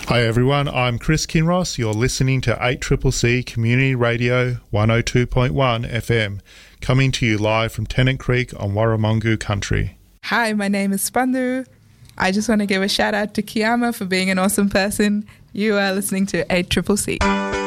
Hi everyone, I'm Chris Kinross. You're listening to 8CCC Community Radio 102.1 FM, coming to you live from Tennant Creek on Warramungu country. Hi, my name is Spandu. I just want to give a shout out to Kiama for being an awesome person. You are listening to 8CCC.